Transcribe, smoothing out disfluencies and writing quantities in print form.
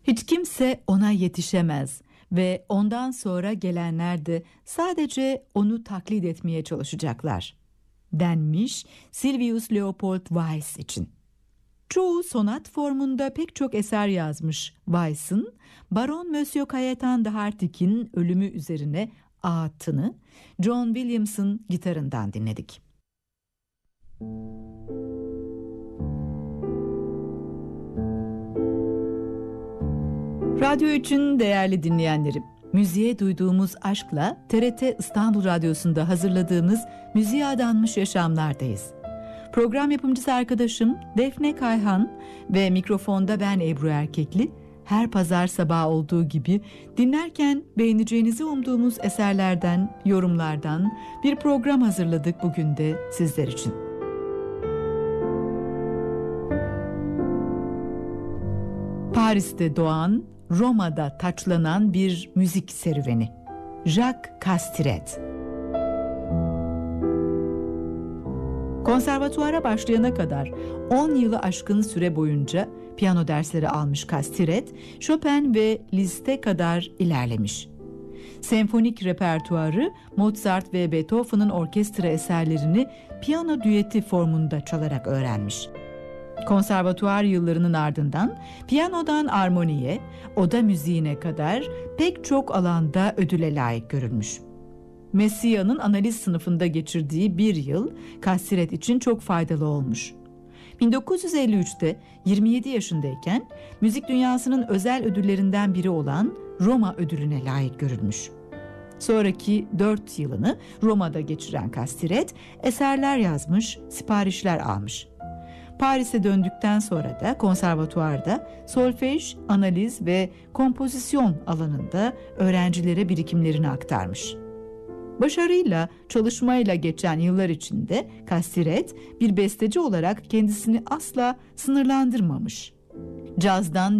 Hiç kimse ona yetişemez ve ondan sonra gelenler de sadece onu taklit etmeye çalışacaklar, denmiş Silvius Leopold Weiss için. Çoğu sonat formunda pek çok eser yazmış Weiss'ın, Baron Monsieur Cayetan de Hartig'in ölümü üzerine ağıtını John Williams'ın gitarından dinledik. Radyo 3'ün değerli dinleyenlerim, müziğe duyduğumuz aşkla TRT İstanbul Radyosu'nda hazırladığımız Müziğe Adanmış Yaşamlar'dayız. Program yapımcısı arkadaşım Defne Kayhan ve mikrofonda ben Ebru Erkekli, her pazar sabahı olduğu gibi dinlerken beğeneceğinizi umduğumuz eserlerden, yorumlardan bir program hazırladık bugün de sizler için. Paris'te doğan, Roma'da taçlanan bir müzik serüveni. Jacques Castiret. Konservatuara başlayana kadar 10 yılı aşkın süre boyunca piyano dersleri almış Castiret, Chopin ve Liszt'e kadar ilerlemiş. Senfonik repertuarı Mozart ve Beethoven'ın orkestra eserlerini piyano düeti formunda çalarak öğrenmiş. Konservatuar yıllarının ardından piyanodan armoniye, oda müziğine kadar pek çok alanda ödüle layık görülmüş. Messiaen'ın analiz sınıfında geçirdiği bir yıl Castiret için çok faydalı olmuş. 1953'te 27 yaşındayken müzik dünyasının özel ödüllerinden biri olan Roma ödülüne layık görülmüş. Sonraki 4 yılını Roma'da geçiren Castiret eserler yazmış, siparişler almış. Paris'e döndükten sonra da konservatuvarda solfej, analiz ve kompozisyon alanında öğrencilere birikimlerini aktarmış. Başarıyla, çalışmayla geçen yıllar içinde Castiret bir besteci olarak kendisini asla sınırlandırmamış. Cazdan